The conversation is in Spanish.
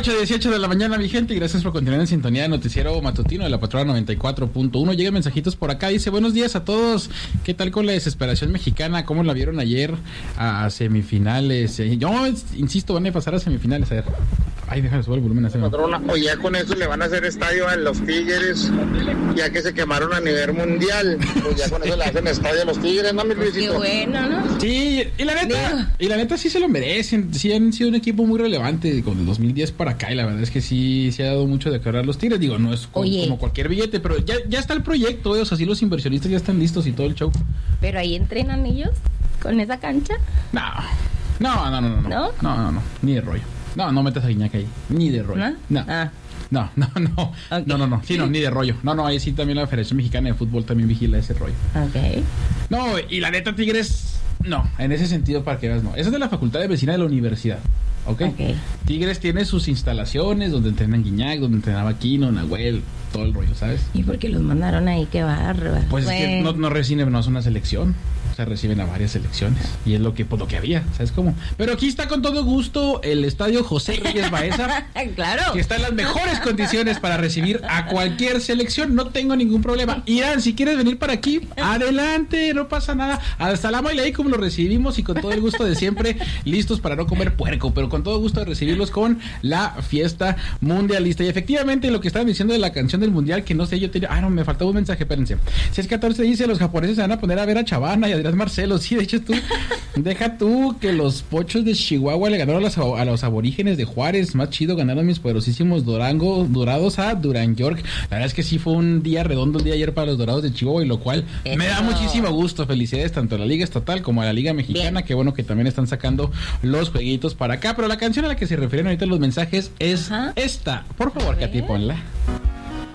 8:18 de la mañana, mi gente, y gracias por continuar en sintonía de Noticiero Matutino de la Patrona 94.1. Llegan mensajitos por acá, dice: buenos días a todos, ¿qué tal con la desesperación mexicana? ¿Cómo la vieron ayer a semifinales? Yo insisto, van a pasar a semifinales, a ver. Ay, déjame subir el volumen. Patrona, oye, ya con eso le van a hacer estadio a los Tigres, ya que se quemaron a nivel mundial, pues ya con eso le hacen estadio a los Tigres, ¿no, mi Luisito? Qué bueno, ¿no? Sí, y la neta sí se lo merecen, sí han sido un equipo muy relevante con el 2010 para acá, y la verdad es que sí se ha dado mucho de quebrar los Tigres, digo, no es como cualquier billete, pero ya está el proyecto, o sea, sí los inversionistas ya están listos y todo el show. ¿Pero ahí entrenan ellos con esa cancha? No, ni de rollo. No metas a Guiñac ahí, ni de rollo. No. Okay. No. Sí, no, ni de rollo. No, ahí sí también la Federación Mexicana de Fútbol también vigila ese rollo. Ok. No, y la neta Tigres, no, en ese sentido para que veas, no. Esa es de la Facultad de Medicina de la Universidad. Okay. Tigres tiene sus instalaciones donde entrenan Guiñac, donde entrenaba Aquino, Nahuel, todo el rollo, ¿sabes? ¿Y por qué los mandaron ahí? Qué bárbaro. Pues es que no reciben, no es una selección. O sea, reciben a varias selecciones. Y es lo que había, ¿sabes cómo? Pero aquí está con todo gusto el estadio José Reyes Baeza. Claro. Que está en las mejores condiciones para recibir a cualquier selección. No tengo ningún problema. Irán, si quieres venir para aquí, adelante, no pasa nada. Hasta la como lo recibimos y con todo el gusto de siempre, listos para no comer puerco, pero con todo gusto de recibirlos con la fiesta mundialista. Y efectivamente, lo que estaban diciendo de la canción del mundial, que no sé, no, me faltaba un mensaje, espérense. Si es 14 dice, los japoneses se van a poner a ver a Chavana y a Adrián Marcelo. Sí, de hecho deja tú que los pochos de Chihuahua le ganaron a los aborígenes de Juárez. Más chido, ganaron mis poderosísimos dorados a Durán York. La verdad es que sí fue un día redondo el día ayer para los Dorados de Chihuahua, y lo cual me da muchísimo gusto. Felicidades tanto a la Liga Estatal como a la Liga Mexicana. Bien. Qué bueno que también están sacando los jueguitos para acá. Pero la canción a la que se refieren ahorita los mensajes es esta. Por favor, Katy, ponla.